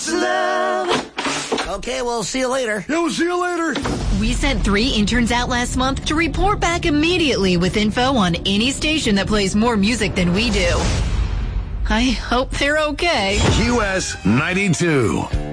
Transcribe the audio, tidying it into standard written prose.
That's love. Okay, we'll see you later. Yeah, we'll see you later. We sent 3 interns out last month to report back immediately with info on any station that plays more music than we do. I hope they're okay. QS 92.